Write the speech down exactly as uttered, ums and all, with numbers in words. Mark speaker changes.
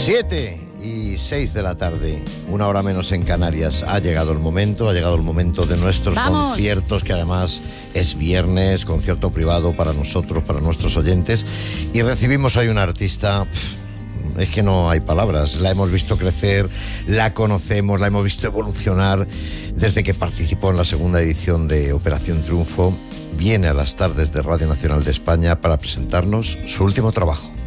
Speaker 1: Siete y seis de la tarde, una hora menos en Canarias. Ha llegado el momento, ha llegado el momento de nuestros
Speaker 2: ¡Vamos!
Speaker 1: conciertos, que además es viernes, concierto privado para nosotros, para nuestros oyentes. Y recibimos hoy una artista, pff, es que no hay palabras. La hemos visto crecer, la conocemos, la hemos visto evolucionar desde que participó en la segunda edición de Operación Triunfo. Viene a las tardes de Radio Nacional de España para presentarnos su último trabajo.